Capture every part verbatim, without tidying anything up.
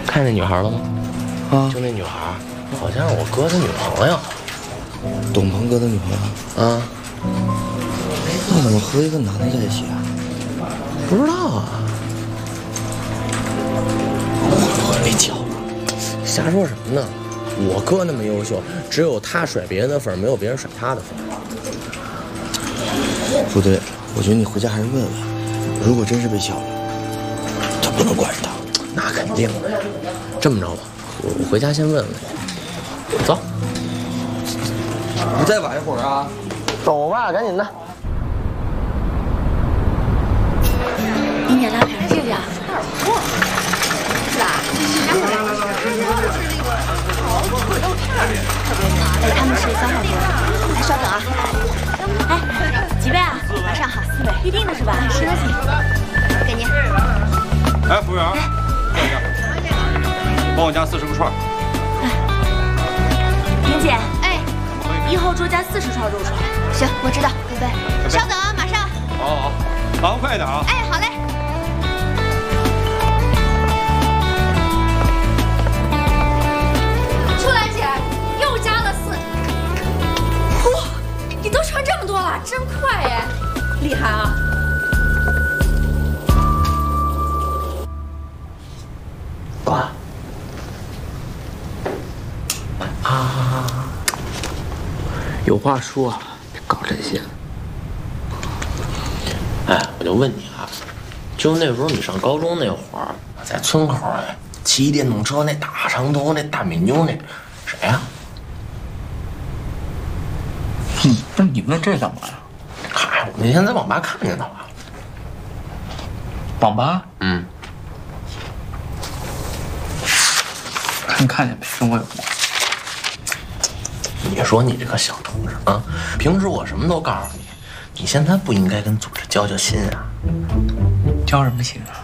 看那女孩了吗？ 啊， 就那女孩，好像是我哥的女朋友。 董鹏哥的女朋友啊？ 那怎么和一个男的在一起啊？ 不知道啊。 我我被撬了。 瞎说什么呢？我哥那么优秀，只有他甩别人的份，没有别人甩他的份。 不对，我觉得你回家还是问问，如果真是被撬了，他不能怪是他。 那肯定的。这么着吧，我我回家先问问。走。 你再晚一会儿啊。 走吧，赶紧的。 你给拉开这个，二货，是吧？哎，他们是三号桌，哎，稍等啊。哎，几位啊？马上好，四位，预定的是吧？是的，请，给您。 哎，服务员，等一下，帮我加四十个串。 哎，萍姐，哎，一号桌加四十串肉串。行，我知道，各位，稍等啊，马上。 好好好，麻烦快点啊。 哎，好嘞。 出来，姐，又加了四。哇，你都传这么多了，真快哎，厉害啊！ 爸。啊，有话说啊，别搞这些。哎，我就问你啊，就那时候你上高中那会儿，在村口哎骑电动车那大长头那大美妞那谁呀？ 嗯，不是你问这干嘛呀？ 嗨，我那天在网吧看见他了。 网吧？ 嗯。 你看见没？跟我有关。 你说你这个小同志啊，平时我什么都告诉你，你现在不应该跟组织交交心啊。 交什么心啊？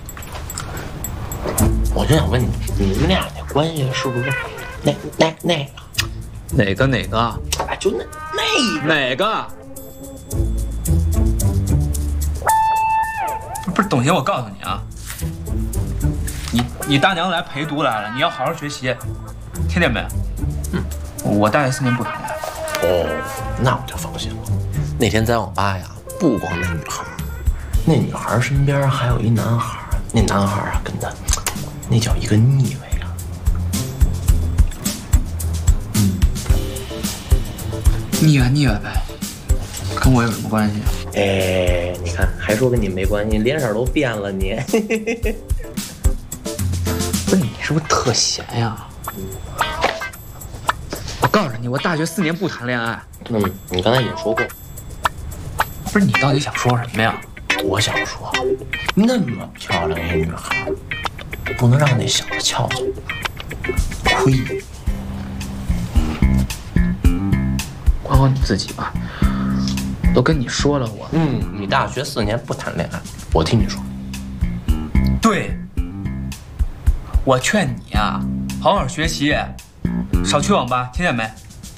我就想问你，你们俩那关系是不是那那那个？ 哪个哪个？ 哎，就那那个哪个？不是董卿，我告诉你啊，你你大娘来陪读来了，你要好好学习，听见没？ 嗯， 我大学四年不谈恋爱。 哦，那我就放心了。那天在网吧呀，不光那女孩，那女孩身边还有一男孩，那男孩啊跟她，那叫一个腻味啊。 嗯，腻歪腻歪呗，跟我有什么关系？ 哎，你看，还说跟你没关系，脸色都变了你。 不是你是不是特闲呀？我告诉你，我大学四年不谈恋爱。 嗯，你刚才也说过。 不是你到底想说什么呀？ 我想说，那么漂亮一女孩，不能让那小子撬走，亏。 管好你自己吧。都跟你说了我， 嗯，你大学四年不谈恋爱，我听你说。 对，我劝你啊，好好学习，少去网吧，听见没？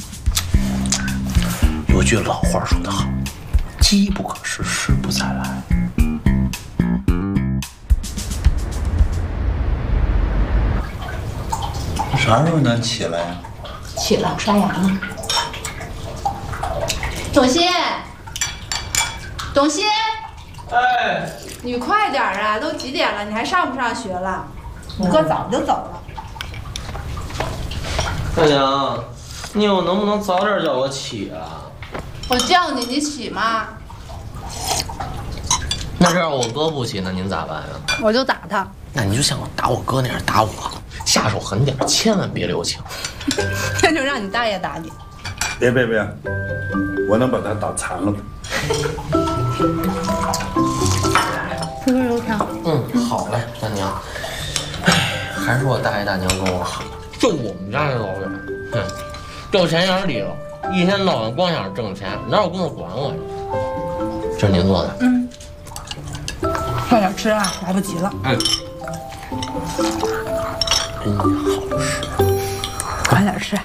有句老话说得好，机不可失，失不再来。 啥时候能起来呀？ 起了，刷牙呢。董欣，董欣， 哎， 你快点啊！都几点了？你还上不上学了？我哥早就走了。 大娘，你以后能不能早点叫我起啊？ 我叫你，你起吗？ 那这样我哥不起，那您咋办呀？ 我就打他。 那你就像我打我哥那样打我，下手狠点，千万别留情。 那就让你大爷打你。 别别别，我能把他打残了。 吃根油条。 嗯，好嘞，大娘。哎，还是我大爷大娘跟我好。就我们家这老人，哼，掉钱眼里了，一天到晚光想着挣钱，哪有功夫管我呀？这是您做的。 嗯。快点吃啊，来不及了。 嗯。真好吃。 快点吃。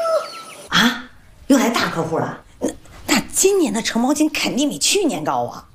啊，又来大客户了。那那今年的承包金肯定比去年高啊。